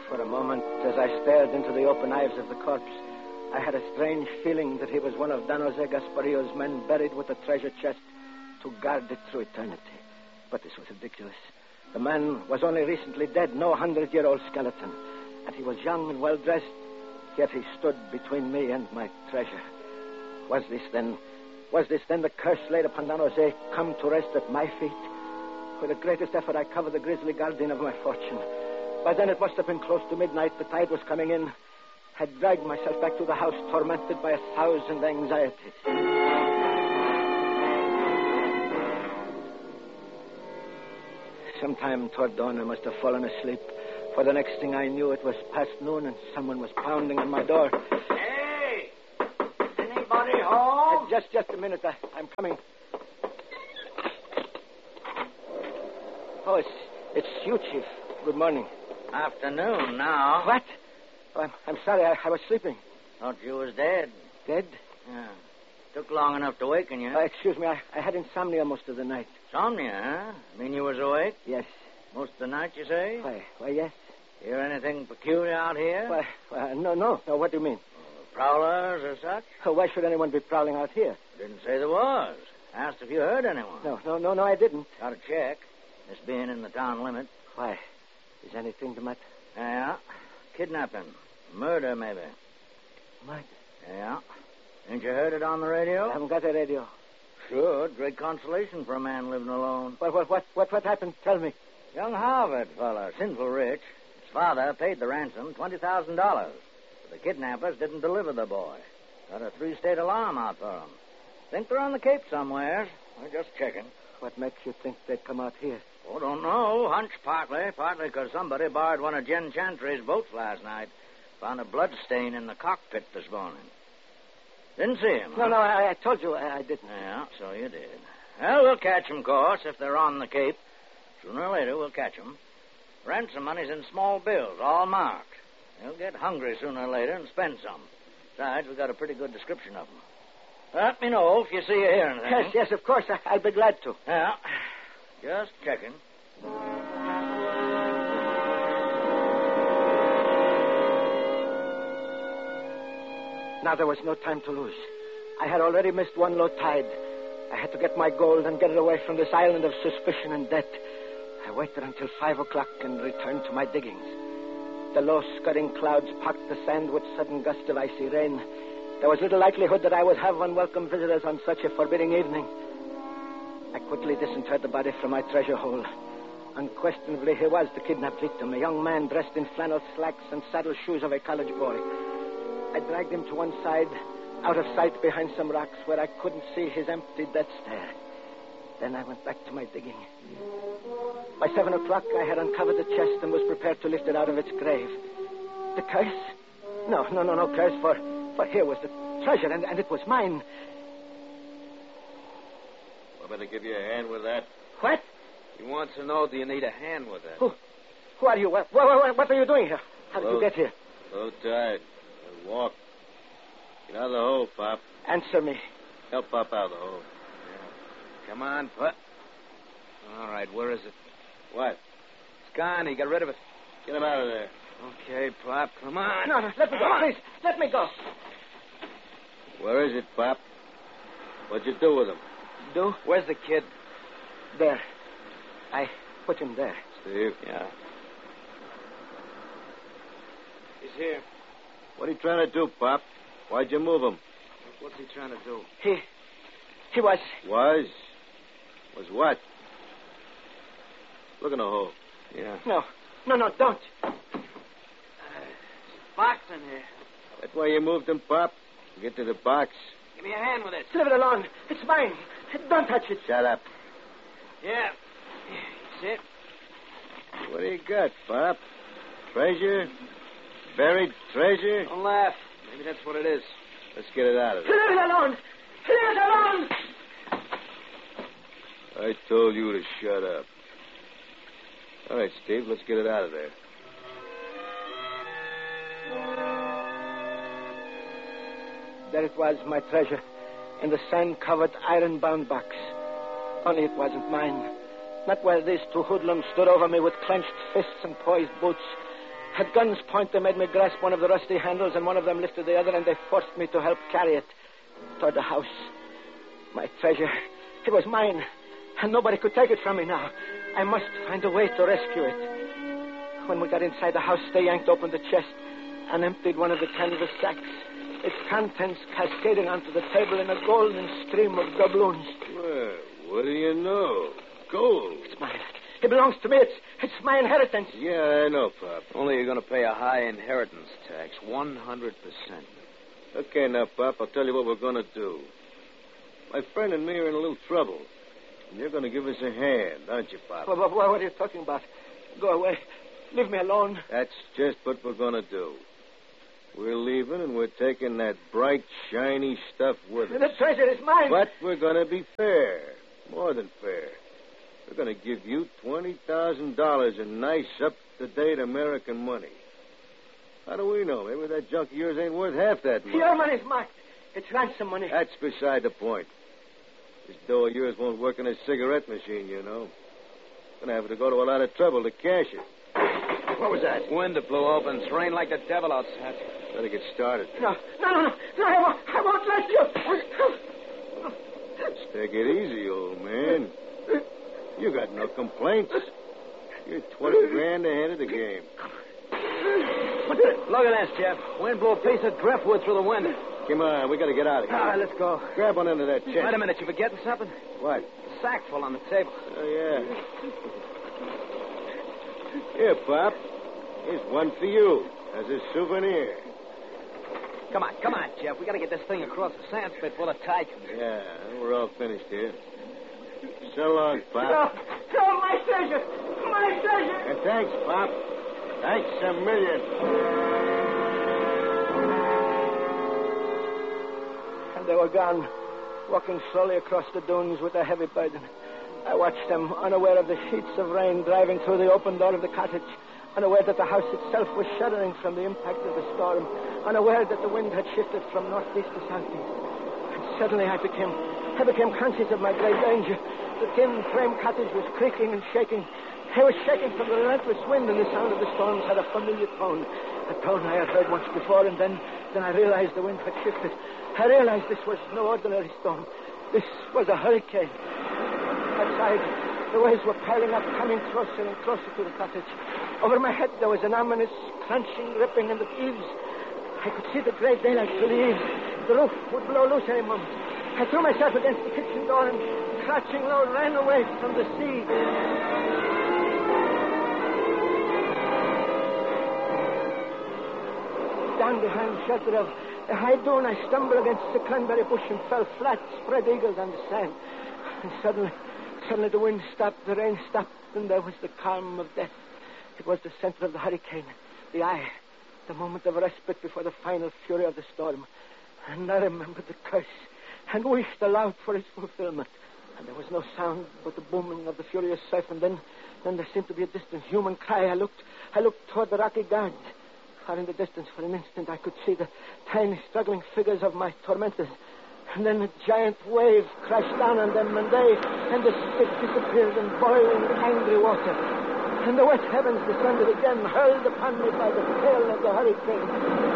For a moment, as I stared into the open eyes of the corpse, I had a strange feeling that he was one of Don Jose Gasparillo's men buried with a treasure chest to guard it through eternity. But this was ridiculous. The man was only recently dead, no 100-year-old skeleton. And he was young and well-dressed, yet he stood between me and my treasure. Was this then the curse laid upon Don Jose come to rest at my feet? With the greatest effort, I covered the grisly guardian of my fortune. By then, it must have been close to midnight. The tide was coming in. I dragged myself back to the house, tormented by 1,000 anxieties. Sometime toward dawn, I must have fallen asleep. For the next thing I knew, it was past noon, and someone was pounding on my door. Hey! Anybody home? Just a minute. I'm coming. Oh, it's you, Chief. Good morning. Afternoon now. What? Oh, I'm sorry. I was sleeping. Thought you was dead. Dead? Yeah. Took long enough to waken you. Excuse me. I had insomnia most of the night. Insomnia, huh? Mean you was awake? Yes. Most of the night, you say? Why, yes. Hear anything peculiar out here? No. What do you mean? Prowlers or such? Why should anyone be prowling out here? Didn't say there was. Asked if you heard anyone. No, I didn't. Got to check. This being in the town limit. Why? Is anything the matter? Yeah. Kidnapping. Murder, maybe. Murder? Yeah. Ain't you heard it on the radio? I haven't got a radio. Sure. Great consolation for a man living alone. What happened? Tell me. Young Harvard fella, sinful rich. His father paid the ransom, $20,000. But the kidnappers didn't deliver the boy. Got a 3-state alarm out for him. Think they're on the Cape somewhere. We're just checking. What makes you think they'd come out here? Oh, don't know. Hunch partly. Partly because somebody borrowed one of Jen Chantry's boats last night. Found a blood stain in the cockpit this morning. Didn't see him. No, I told you I didn't. Yeah, so you did. Well, we'll catch them, of course, if they're on the Cape. Sooner or later, we'll catch them. Ransom money's in small bills, all marked. They'll get hungry sooner or later and spend some. Besides, we've got a pretty good description of them. Let me know if you see or hear anything. Yes, of course. I'll be glad to. Yeah, just checking. Now there was no time to lose. I had already missed one low tide. I had to get my gold and get it away from this island of suspicion and debt. I waited until 5 o'clock and returned to my diggings. The low scudding clouds packed the sand with sudden gusts of icy rain. There was little likelihood that I would have unwelcome visitors on such a forbidding evening. I quickly disinterred the body from my treasure hole. Unquestionably, he was the kidnapped victim, a young man dressed in flannel slacks and saddle shoes of a college boy. I dragged him to one side, out of sight behind some rocks where I couldn't see his empty death stare. Then I went back to my digging. By 7 o'clock, I had uncovered the chest and was prepared to lift it out of its grave. The curse? No curse, for here was the treasure, and it was mine. I better give you a hand with that. What? He wants to know, do you need a hand with that? Who are you? What are you doing here? How did you get here? Low tide. Walk. Get out of the hole, Pop. Answer me. Help Pop out of the hole. Yeah. Come on, Pop. All right, where is it? What? It's gone. He got rid of it. Get him out of there. Okay, Pop, come on. No, let me go, please. Let me go. Where is it, Pop? What'd you do with him? Do? Where's the kid? There. I put him there. Steve? Yeah. He's here. What are you trying to do, Pop? Why'd you move him? What's he trying to do? He was... Was? Was what? Look in the hole. Yeah. No, don't. Box in here. That's why you moved him, Pop? Get to the box. Give me a hand with it. Leave it alone. It's mine. Don't touch it. Shut up. Yeah. That's it. What do you got, Pop? Treasure? Buried treasure? Don't laugh. Maybe that's what it is. Let's get it out of there. Leave it alone. Leave it alone. I told you to shut up. All right, Steve, let's get it out of there. There it was, my treasure, in the sand-covered, iron-bound box. Only it wasn't mine. Not while these two hoodlums stood over me with clenched fists and poised boots. At guns' point, they made me grasp one of the rusty handles, and one of them lifted the other, and they forced me to help carry it toward the house. My treasure. It was mine, and nobody could take it from me now. I must find a way to rescue it. When we got inside the house, they yanked open the chest and emptied one of the canvas sacks, its contents cascading onto the table in a golden stream of doubloons. Well, what do you know? Gold. It's mine. It belongs to me. It's my inheritance. Yeah, I know, Pop. Only you're going to pay a high inheritance tax, 100%. Okay, now, Pop, I'll tell you what we're going to do. My friend and me are in a little trouble. And you're going to give us a hand, aren't you, Pop? What are you talking about? Go away. Leave me alone. That's just what we're going to do. We're leaving, and we're taking that bright, shiny stuff with us. The treasure is mine. But we're going to be fair. More than fair. We're going to give you $20,000 in nice, up-to-date American money. How do we know? Maybe that junk of yours ain't worth half that much. Your money's marked. It's ransom money. That's beside the point. This dough of yours won't work in a cigarette machine, you know. Going to have to go to a lot of trouble to cash it. What was that? Wind that blew open. It's rained like the devil outside. Better get started. No, I won't let you. Let's take it easy, old man. You got no complaints. You're 20 grand ahead of the game. Look at this, Jeff. Wind blew a piece of driftwood through the window. Come on, we got to get out of here. All right, let's go. Grab one end of that chest. Wait a minute, you forgetting something? What? A sack full on the table. Oh, yeah. Here, Pop. Here's one for you as a souvenir. Come on, Jeff. We got to get this thing across the sand spit before the tide comes in. Yeah, we're all finished here. So long, Pop. No, my treasure. My treasure. And thanks, Pop. Thanks a million. And they were gone, walking slowly across the dunes with a heavy burden. I watched them, unaware of the sheets of rain driving through the open door of the cottage, unaware that the house itself was shuddering from the impact of the storm, unaware that the wind had shifted from northeast to southeast. And suddenly I became conscious of my great danger. The tin frame cottage was creaking and shaking. It was shaking from the relentless wind, and the sound of the storms had a familiar tone, a tone I had heard once before, and then I realized the wind had shifted. I realized this was no ordinary storm. This was a hurricane. Outside, the waves were piling up, coming closer and closer to the cottage. Over my head, there was an ominous crunching, ripping in the eaves. I could see the gray daylight through the eaves. The roof would blow loose any moment. I threw myself against the kitchen door and, crouching low, ran away from the sea. Down behind the shelter of a high dune, I stumbled against the cranberry bush and fell flat, spread eagled on the sand. And suddenly the wind stopped, the rain stopped, and there was the calm of death. It was the center of the hurricane, the eye, the moment of respite before the final fury of the storm. And I remembered the curse and wished aloud for its fulfillment. And there was no sound but the booming of the furious surf, and then there seemed to be a distant human cry. I looked toward the rocky guards. Far in the distance, for an instant, I could see the tiny, struggling figures of my tormentors. And then a giant wave crashed down on them, and the spit disappeared in boiling, angry water. And the wet heavens descended again, hurled upon me by the tail of the hurricane.